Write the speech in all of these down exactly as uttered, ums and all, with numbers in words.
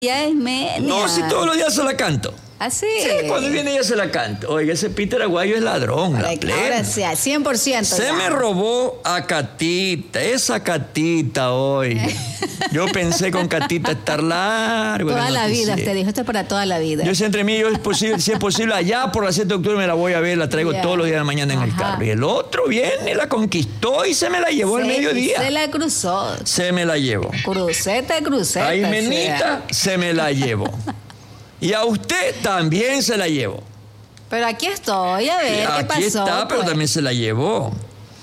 Ya es media. No, si todos los días se la canto. ¿Así? Sí, cuando viene ella se la canto. Oiga, ese Peter Aguayo es ladrón, la plena. Ahora sí, cien por ciento. Se ya. me robó a Catita, esa Catita hoy. Yo pensé con Catita estar largo. Toda la vida, usted dijo, esto es para toda la vida. Yo sé entre mí, yo es posible, si es posible, allá por la siete de octubre me la voy a ver, la traigo yeah. todos los días de la mañana en Ajá. el carro. Y el otro viene, la conquistó y se me la llevó al mediodía. Se la cruzó. Se me la llevó. Cruceta, cruceta. Ay, menita, se me la llevó. Y a usted también se la llevó. Pero aquí estoy, a ver, aquí ¿qué pasó? Aquí está, pues? pero también se la llevó.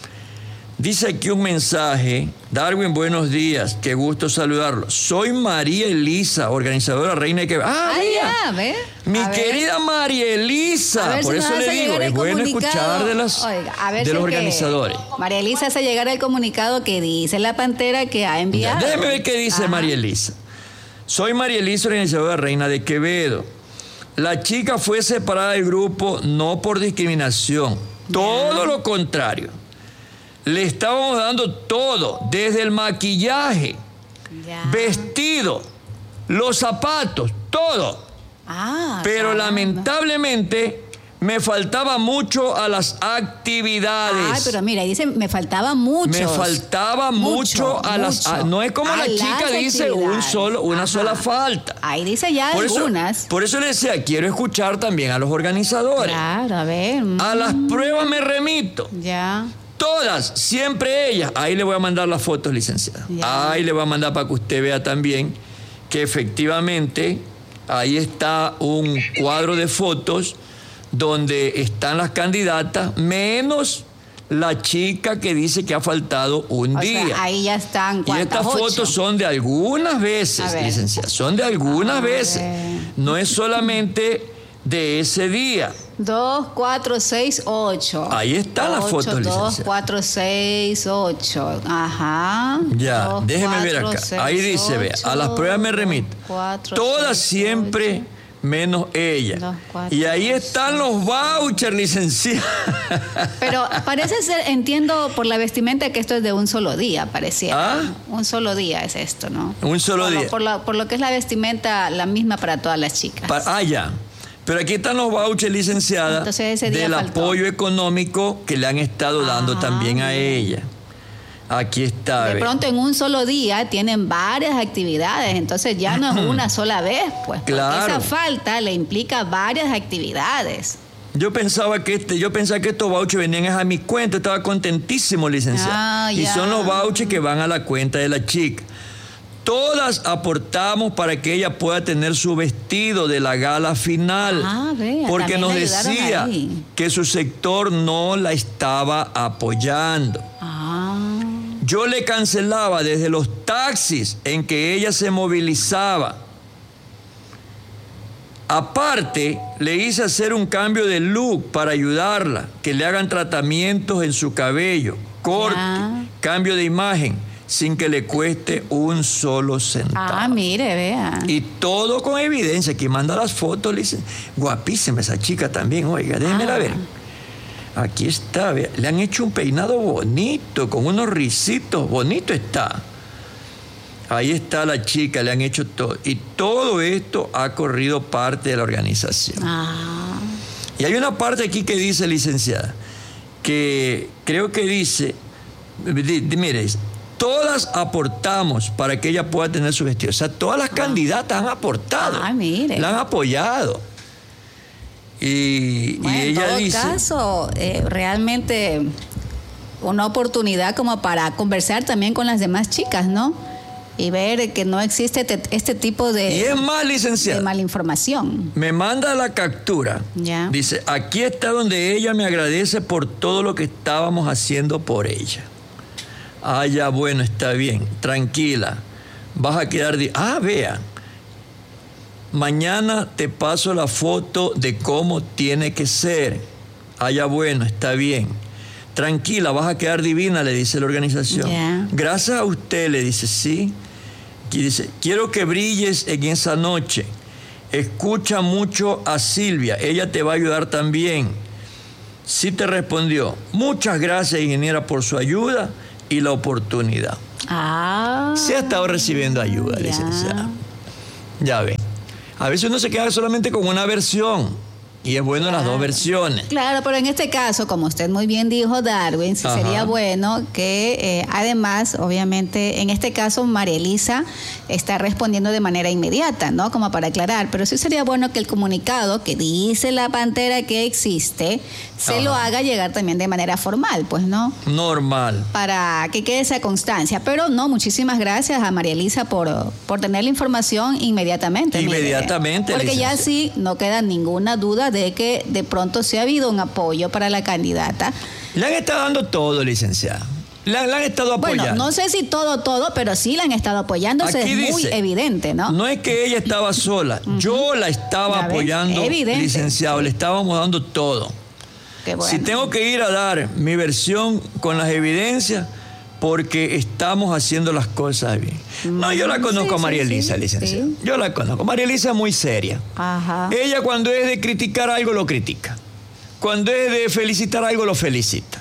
Dice aquí un mensaje. Darwin, buenos días. Qué gusto saludarlo. Soy María Elisa, organizadora Reina de Quevedo. Ah, ah mira. ya, a ver. Mi a querida ver. María Elisa. Por si eso le digo, es bueno escuchar de, las, Oiga, a ver de si los es organizadores. María Elisa hace llegar el comunicado que dice la Pantera que ha enviado. Ya, déjeme ver qué dice Ajá. María Elisa. Soy María Elisa, organizadora Reina de Quevedo. La chica fue separada del grupo no por discriminación, ya. todo lo contrario. Le estábamos dando todo, desde el maquillaje, ya. vestido, los zapatos, todo. Ah, Pero caramba. lamentablemente me faltaba mucho a las actividades. Ay, pero mira, dice, me faltaba mucho. Me faltaba mucho, mucho a las... A, no es como a la chica dice un solo, una Ajá. sola falta. Ahí dice ya por algunas. Eso, por eso le decía, quiero escuchar también a los organizadores. Claro, a ver. Mm. A las pruebas me remito. Ya. Todas, siempre ellas. Ahí le voy a mandar las fotos, licenciada. Ya. Ahí le voy a mandar para que usted vea también que efectivamente ahí está un cuadro de fotos donde están las candidatas, menos la chica que dice que ha faltado un o día. Sea, ahí ya están. Y estas ocho? fotos son de algunas veces, licenciada. Son de algunas a veces. Ver. No es solamente de ese día. Dos, cuatro, seis, ocho. Ahí están las fotos, licenciada. Dos, cuatro, seis, ocho. Ajá. Ya, dos, déjeme cuatro, ver acá. seis, Ahí dice, ocho, vea, a las pruebas me remito. Cuatro, Todas seis, siempre... ocho. menos ella. Dos, cuatro, y ahí están los vouchers, licenciada. Pero parece ser, entiendo por la vestimenta que esto es de un solo día, pareciera. ¿Ah? Un solo día es esto, ¿no? Un solo por día. Lo, por, lo, por lo que es la vestimenta, la misma para todas las chicas. Pa ah, ya. Pero aquí están los vouchers, licenciada, Entonces, ese día del faltó. apoyo económico que le han estado dando ah, también a ella. Aquí está. De pronto en un solo día tienen varias actividades, entonces ya no es una sola vez, pues. Claro. Porque esa falta le implica varias actividades. Yo pensaba que este, yo pensaba que estos vouchers venían a mi cuenta, estaba contentísimo, licenciada. Ah, y ya. son los vouchers que van a la cuenta de la chica. Todas aportamos para que ella pueda tener su vestido de la gala final. Ah, vea, porque nos decía ahí. que su sector no la estaba apoyando. Ah. Yo le cancelaba desde los taxis en que ella se movilizaba. Aparte, le hice hacer un cambio de look para ayudarla, que le hagan tratamientos en su cabello, corte, ya. cambio de imagen, sin que le cueste un solo centavo. Ah, mire, vea. Y todo con evidencia. Aquí manda las fotos, le dice, guapísima esa chica también, oiga, déjemela ah. ver. Aquí está, vea. Le han hecho un peinado bonito, con unos risitos, bonito está. Ahí está la chica, le han hecho todo. Y todo esto ha corrido parte de la organización. Ah. Y hay una parte aquí que dice, licenciada, que creo que dice, di, di, mire, todas aportamos para que ella pueda tener su vestido. O sea, todas las ah. candidatas han aportado. Ah, mire. La han apoyado. Y, bueno, y ella en todo dice... caso, eh, realmente una oportunidad como para conversar también con las demás chicas, ¿no? Y ver que no existe te, este tipo de... Y es más, licenciada. De malinformación. Me manda la captura. Ya. Dice, aquí está donde ella me agradece por todo lo que estábamos haciendo por ella. Ah, ya, bueno, está bien. Tranquila. Vas a quedar... De... Ah, vea. Mañana te paso la foto de cómo tiene que ser. Ah, ya, bueno, está bien. Tranquila, vas a quedar divina, le dice la organización. Yeah. Gracias a usted, le dice, sí. Y dice, quiero que brilles en esa noche. Escucha mucho a Silvia, ella te va a ayudar también. Sí te respondió. Muchas gracias, ingeniera, por su ayuda y la oportunidad. Ah. Se ha estado recibiendo ayuda, yeah. licenciada. Ya ve. A veces uno se queda solamente con una versión. Y es bueno claro. las dos versiones. Claro, pero en este caso, como usted muy bien dijo, Darwin, sí sería bueno que eh, además, obviamente, en este caso, María Elisa está respondiendo de manera inmediata, ¿no? Como para aclarar, pero sí sería bueno que el comunicado que dice la Pantera que existe, se Ajá. lo haga llegar también de manera formal, pues, ¿no? Normal. Para que quede esa constancia. Pero no, muchísimas gracias a María Elisa por, por tener la información inmediatamente. Inmediatamente. Mire, porque licencia. ya sí, no queda ninguna duda de que de pronto sí ha habido un apoyo para la candidata. Le han estado dando todo, licenciada. Le, le han estado apoyando. Bueno, no sé si todo, todo, pero sí la han estado apoyando. Eso es muy evidente, ¿no? No es que ella estaba sola. Uh-huh. Yo la estaba apoyando, evidente. Licenciado. Le estábamos dando todo. Qué bueno. Si tengo que ir a dar mi versión con las evidencias, porque estamos haciendo las cosas bien. No, yo la conozco sí, a María Elisa, sí, licenciada. Sí. Yo la conozco. María Elisa es muy seria. Ajá. Ella cuando es de criticar algo, lo critica. Cuando es de felicitar algo, lo felicita.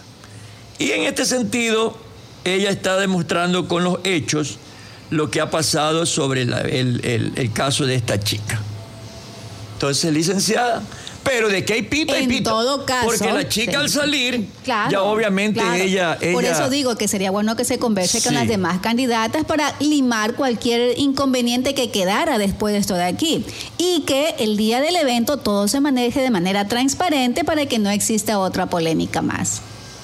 Y en este sentido, ella está demostrando con los hechos lo que ha pasado sobre la, el, el, el caso de esta chica. Entonces, licenciada... Pero de que hay pito, hay pito. En todo caso. Porque la chica sí. al salir, claro, ya obviamente claro. ella, ella... Por eso digo que sería bueno que se converse sí. con las demás candidatas para limar cualquier inconveniente que quedara después de esto de aquí. Y que el día del evento todo se maneje de manera transparente para que no exista otra polémica más.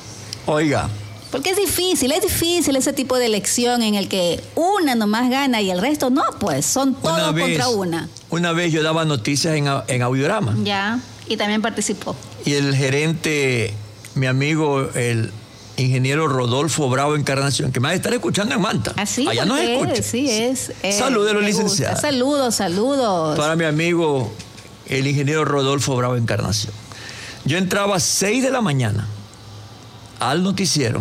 Oiga. Porque es difícil, es difícil ese tipo de elección en el que una nomás gana y el resto no, pues son todos una vez, contra una. Una vez yo daba noticias en, en Audiorama. Ya. Y también participó. Y el gerente, mi amigo, el ingeniero Rodolfo Bravo Encarnación, que me va a estar escuchando en Manta. Así allá nos escucha. Sí, es. Eh, Salúdelo, licenciado. Saludos, saludos. Para mi amigo, el ingeniero Rodolfo Bravo Encarnación. Yo entraba a seis de la mañana al noticiero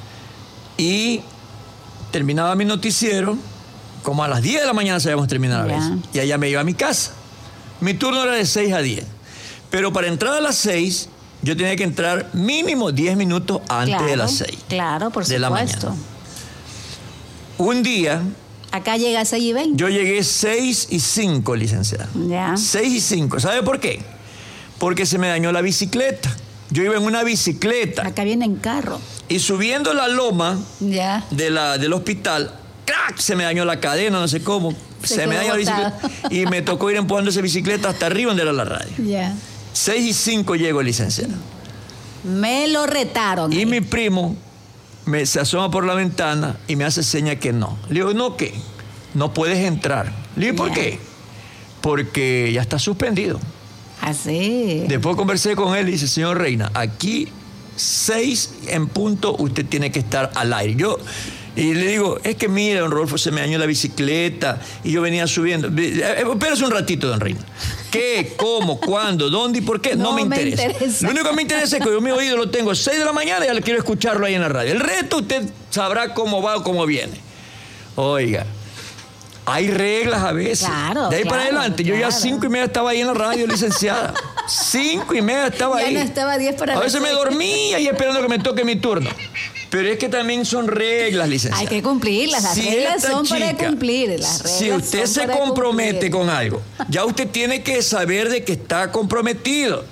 y terminaba mi noticiero, como a las diez de la mañana sabíamos terminar a veces. Y allá me iba a mi casa. Mi turno era de seis a diez. Pero para entrar a las seis, yo tenía que entrar mínimo diez minutos antes claro, de las seis. Claro, por de supuesto. La mañana. Un día... Acá llega a seis y veinte. Yo llegué seis y cinco, licenciada. Ya. seis y cinco. ¿Sabe por qué? Porque se me dañó la bicicleta. Yo iba en una bicicleta. Acá viene en carro. Y subiendo la loma ya. de la, del hospital, ¡crack! Se me dañó la cadena, no sé cómo. Se, se me dañó la bicicleta. Y me tocó ir empujando esa bicicleta hasta arriba donde era la radio. Ya. Seis y cinco llego, licenciada. Me lo retaron. Y ahí. mi primo me, se asoma por la ventana y me hace seña que no. Le digo, ¿no qué? No puedes entrar. Le digo, ¿por yeah. qué? Porque ya está suspendido. Así. Después conversé con él y dice, señor Reina, aquí seis en punto usted tiene que estar al aire. Yo... Y le digo, es que mira, don Rodolfo, se me dañó la bicicleta y yo venía subiendo. Espérese un ratito, don Reina. ¿Qué, cómo, cuándo, dónde y por qué? No, no me, interesa. me interesa. Lo único que me interesa es que yo mi oído lo tengo a seis de la mañana y ya le quiero escucharlo ahí en la radio. El resto usted sabrá cómo va o cómo viene. Oiga, hay reglas a veces. Claro, de ahí claro, para adelante. Claro. Yo ya cinco y media estaba ahí en la radio, licenciada. Cinco y media estaba ya ahí. Ya no estaba diez para A veces me dormía y esperando que me toque mi turno. Pero es que también son reglas, licenciada. Hay que cumplirlas, las si reglas son chica, para cumplir. Las reglas si usted son se para compromete cumplir. con algo, ya usted tiene que saber de que está comprometido.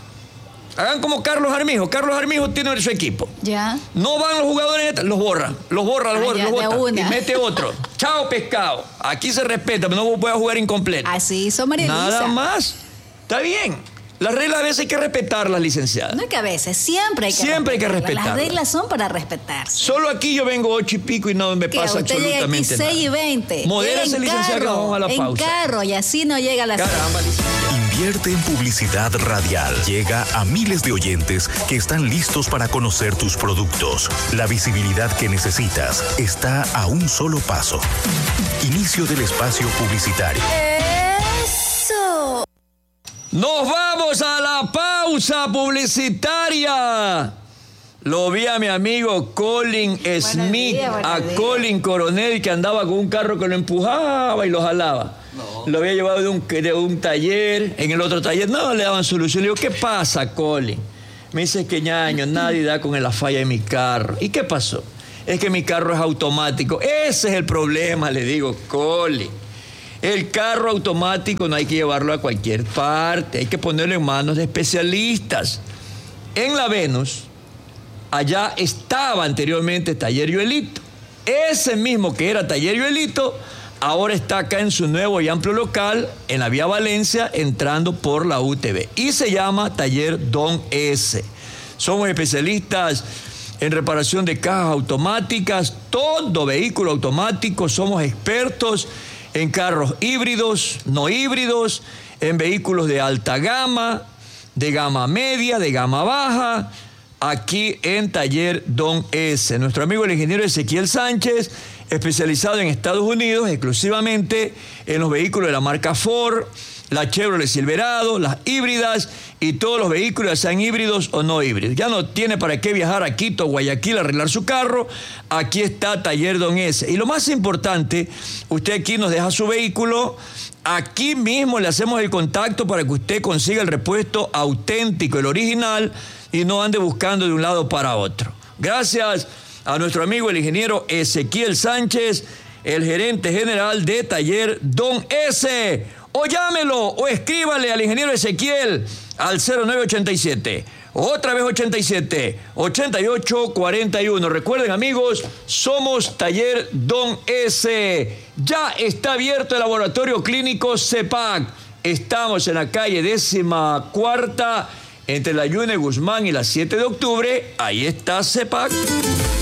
Hagan como Carlos Armijo. Carlos Armijo tiene su equipo. Ya. No van los jugadores, los borra, los borra, los ah, borra, ya, los de bota. una. Y mete otro. Chao, pescado. Aquí se respeta, pero no puede jugar incompleto. Así hizo María Elisa. Nada más. Está bien. Las reglas a veces hay que respetarlas, licenciada. No es que a veces, siempre hay que Siempre hay que respetarlas. respetarlas. Las reglas son para respetarse. Solo aquí yo vengo ocho y pico y no me ¿Qué? pasa Usted absolutamente llega aquí seis y nada. veinte. Modérese, licenciada, que vamos a la en pausa. En carro, y así no llega a la... Caramba, licenciada. Invierte en publicidad radial. Llega a miles de oyentes que están listos para conocer tus productos. La visibilidad que necesitas está a un solo paso. Inicio del espacio publicitario. ¡Eso! Nos vamos a la pausa publicitaria. Lo vi a mi amigo Colin Smith, días, a días. Colin Coronel, que andaba con un carro que lo empujaba y lo jalaba. No. Lo había llevado de un, de un taller, en el otro taller no le daban solución. Le digo, ¿qué pasa, Colin? Me dice que ñaño, nadie da con la falla de mi carro. ¿Y qué pasó? Es que mi carro es automático. Ese es el problema, le digo, Colin. El carro automático no hay que llevarlo a cualquier parte, hay que ponerlo en manos de especialistas. En la Venus, allá estaba anteriormente Taller Joelito. Ese mismo que era Taller Joelito, ahora está acá en su nuevo y amplio local, en la vía Valencia, entrando por la U T V. Y se llama Taller Don S. Somos especialistas en reparación de cajas automáticas, todo vehículo automático. Somos expertos en carros híbridos, no híbridos, en vehículos de alta gama, de gama media, de gama baja, aquí en Taller Don S. Nuestro amigo el ingeniero Ezequiel Sánchez, especializado en Estados Unidos, exclusivamente en los vehículos de la marca Ford, la Chevrolet Silverado, las híbridas y todos los vehículos, ya sean híbridos o no híbridos. Ya no tiene para qué viajar a Quito, Guayaquil a arreglar su carro. Aquí está Taller Don S. Y lo más importante, usted aquí nos deja su vehículo. Aquí mismo le hacemos el contacto para que usted consiga el repuesto auténtico, el original, y no ande buscando de un lado para otro. Gracias a nuestro amigo el ingeniero Ezequiel Sánchez, el gerente general de Taller Don S. O llámelo o escríbale al ingeniero Ezequiel al cero nueve ochenta y siete, otra vez ochenta y siete, ochenta y ocho cuarenta y uno. Recuerden, amigos, somos Taller Don S. Ya está abierto el laboratorio clínico CEPAC. Estamos en la calle décima cuarta, entre la Yune Guzmán y la siete de octubre. Ahí está CEPAC.